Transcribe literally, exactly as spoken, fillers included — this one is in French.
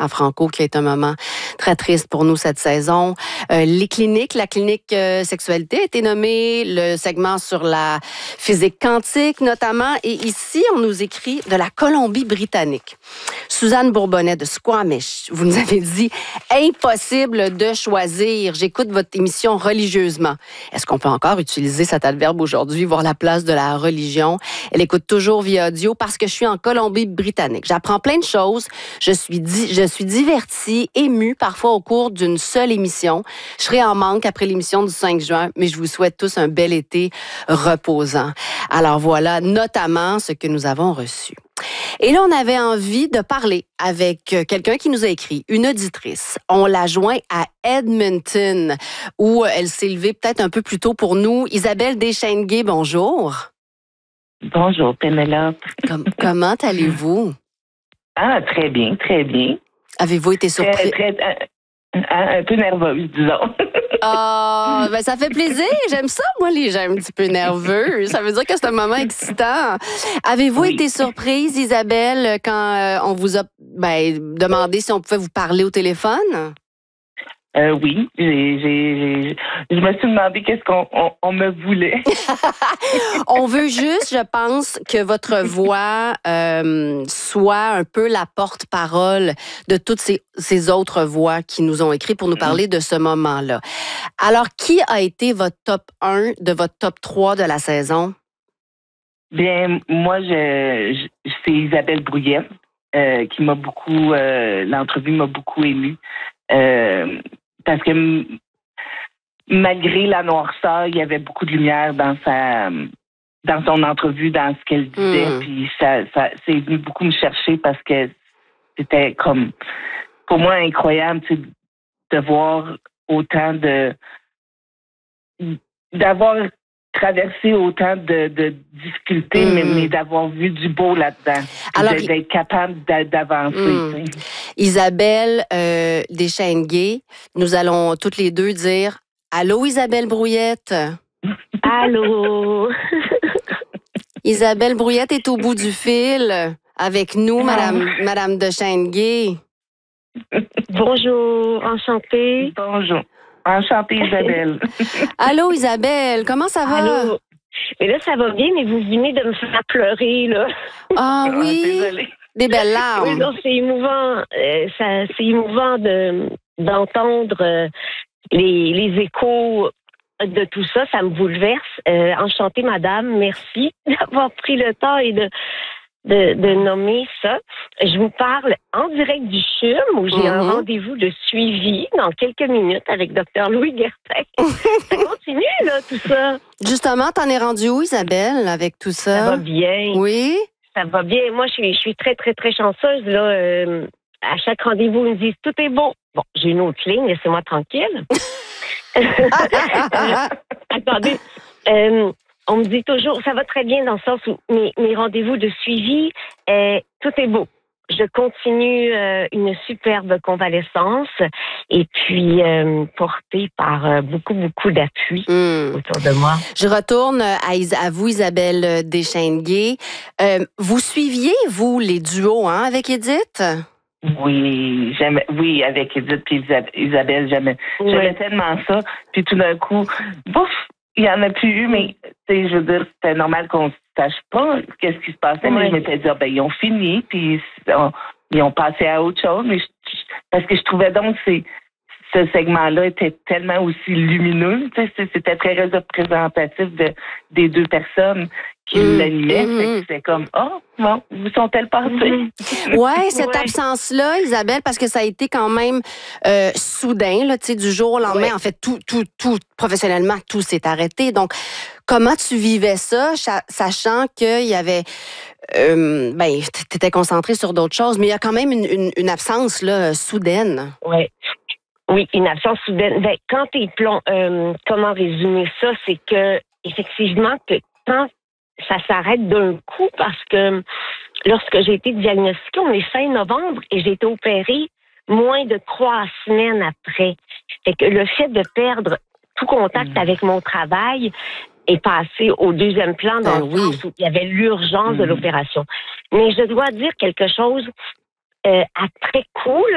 à Franco, qui est un moment très triste pour nous cette saison. Euh, les cliniques, la clinique euh, sexualité a été nommée, le segment sur la physique quantique notamment. Et ici, on nous écrit de la Colombie-Britannique. Suzanne Bourbonnais de Squamish, vous nous avez dit « Impossible de choisir. J'écoute votre émission religieusement. » Est-ce qu'on peut encore utiliser cet adverbe aujourd'hui, voir la place de la religion? Elle écoute toujours via audio parce que je suis en Colombie-Britannique. J'apprends plein de choses. Je suis, di- je suis divertie, émue parfois au cours d'une seule émission. Je serai en manque après l'émission du cinq juin, mais je vous souhaite tous un bel été reposant. Alors voilà notamment ce que nous avons reçu. Et là, on avait envie de parler avec quelqu'un qui nous a écrit, une auditrice. On l'a joint à Edmonton, où elle s'est levée peut-être un peu plus tôt pour nous. Isabelle Deschênes-Gay, bonjour. Bonjour, Pénélope. Com- comment allez-vous? Ah, très bien, très bien. Avez-vous été Très, surprise? très, un, un- un peu nerveuse, disons. Ah, ben ça fait plaisir. J'aime ça, moi, les gens un petit peu nerveux. Ça veut dire que c'est un moment excitant. Avez-vous Oui. été surprise, Isabelle, quand euh, on vous a ben, demandé si on pouvait vous parler au téléphone? Euh, oui, j'ai, j'ai, j'ai- je me suis demandé qu'est-ce qu'on on, on me voulait. On veut juste, je pense, que votre voix euh, soit un peu la porte-parole de toutes ces, ces autres voix qui nous ont écrit pour nous parler de ce moment-là. Alors, qui a été votre top un de votre top trois de la saison? Bien, moi, je, je- c'est Isabelle Brouillette euh, qui m'a beaucoup, euh, l'entrevue m'a beaucoup émue. Euh, parce que m- malgré la noirceur, il y avait beaucoup de lumière dans sa dans son entrevue, dans ce qu'elle disait. Mm. Puis ça, ça c'est venu beaucoup me chercher parce que c'était comme pour moi incroyable, tu sais, de voir autant de d'avoir traversé autant de, de difficultés, Mm. mais, mais d'avoir vu du beau là-dedans. Puis Alors, d'être, d'être capable d'a- d'avancer. Mm. tu sais. Isabelle euh, Deschênes-Gay, nous allons toutes les deux dire « Allô, Isabelle Brouillette? » Allô? Isabelle Brouillette est au bout du fil avec nous, Madame, Madame Deschênes-Gay. Bonjour, enchantée. Bonjour. Enchantée, Isabelle. Allô, Isabelle, comment ça va? Allô? Mais là, ça va bien, mais vous venez de me faire pleurer, là. Ah Ah, oui, désolée. des belles Oui, larmes. non, c'est émouvant. Euh, ça, c'est émouvant de, d'entendre euh, les, les échos de tout ça. Ça me bouleverse. Euh, enchantée, madame. Merci d'avoir pris le temps et de, de, de nommer ça. Je vous parle en direct du C H U M où j'ai un Mhm. rendez-vous de suivi dans quelques minutes avec docteur Louis Guertin. Ça continue, là, tout ça. Justement, t'en es rendue où, Isabelle, avec tout ça? Ça va bien. Oui? Ça va bien. Moi, je suis, je suis très, très, très chanceuse. Là, euh, à chaque rendez-vous, ils me disent tout est beau. Bon, j'ai une autre ligne, laissez-moi tranquille. Euh, attendez. Euh, on me dit toujours, ça va très bien dans le sens où mes, mes rendez-vous de suivi, euh, tout est beau. Je continue euh, une superbe convalescence et puis euh, portée par euh, beaucoup, beaucoup d'appui Hmm. autour de moi. Je retourne à, Is- à vous, Isabelle Deschênes-Gay. Euh, vous suiviez, vous, les duos hein, avec Edith? Oui, j'aimais, oui, avec Edith et Isa- Isabelle, j'aimais, j'aimais Ouais. tellement ça. Puis tout d'un coup, bouf, il y en a plus eu, mais tu sais, je veux dire, c'était normal qu'on ne sache pas qu'est-ce qui se passait, mais Ouais. je m'étais dit, ah, ben, ils ont fini, puis on- ils ont passé à autre chose. Mais je- je- parce que je trouvais donc que c'est- ce segment-là était tellement aussi lumineux, tu sais, c'était très représentatif de, des deux personnes qui Mm, l'animaient. mm, Fait que mm. C'était comme, oh, bon, où sont-elles passées? Mhm. Ouais, cette Ouais. absence-là, Isabelle, parce que ça a été quand même euh, soudain, là, tu sais, du jour au lendemain. Ouais. En fait, tout, tout, tout, professionnellement, tout s'est arrêté. Donc, comment tu vivais ça, cha- sachant qu'il y avait, euh, ben, t'étais concentré sur d'autres choses, mais il y a quand même une, une, une absence là soudaine. Ouais. Oui, une absence soudaine. Ben, quand t'es plomb, euh, comment résumer ça, c'est que effectivement que quand ça s'arrête d'un coup, parce que lorsque j'ai été diagnostiquée, on est fin novembre et j'ai été opérée moins de trois semaines après. Fait que le fait de perdre tout contact Mm. avec mon travail est passé au deuxième plan dans Ben le oui. sens où il y avait l'urgence de Mm. l'opération. Mais je dois dire quelque chose euh, à très cool.